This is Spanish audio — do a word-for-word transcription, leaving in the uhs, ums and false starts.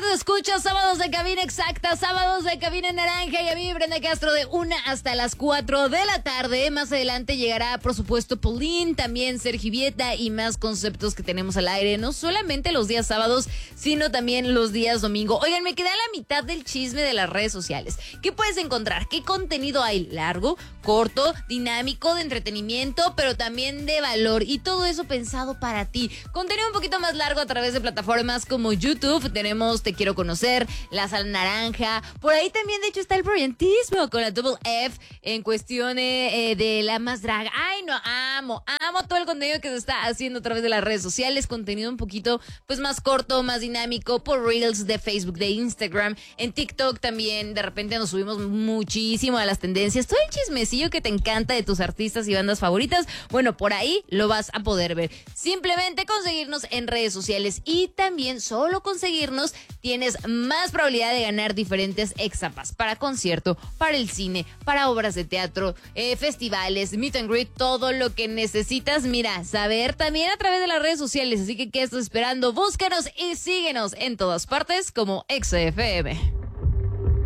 Radio Escucha, sábados de cabina exacta, sábados de cabina naranja, y a mí, Brenda Castro, de una hasta las cuatro de la tarde. Más adelante llegará, por supuesto, Pauline, también Sergio Vieta y más conceptos que tenemos al aire, no solamente los días sábados, sino también los días domingo. Oigan, me quedé a la mitad del chisme de las redes sociales. ¿Qué puedes encontrar? ¿Qué contenido hay? Largo, corto, dinámico, de entretenimiento, pero también de valor, y todo eso pensado para ti. Contenido un poquito más largo a través de plataformas como YouTube. Tenemos Te Quiero Conocer, La Sal Naranja. Por ahí también, de hecho, está el brillantismo con la Double F en cuestiones eh, de la más drag. Ay, no, amo, amo todo el contenido que se está haciendo a través de las redes sociales. Contenido un poquito, pues, más corto, más dinámico, por Reels de Facebook, de Instagram. En TikTok también, de repente nos subimos muchísimo a las tendencias. Todo el chismecillo que te encanta de tus artistas y bandas favoritas, bueno, por ahí lo vas a poder ver. Simplemente conseguirnos en redes sociales, y también solo conseguirnos tienes más probabilidad de ganar diferentes exapas para concierto, para el cine, para obras de teatro, eh, festivales, meet and greet, todo lo que necesitas, mira, saber también a través de las redes sociales. Así que, ¿qué estás esperando? Búscanos y síguenos en todas partes como X F M.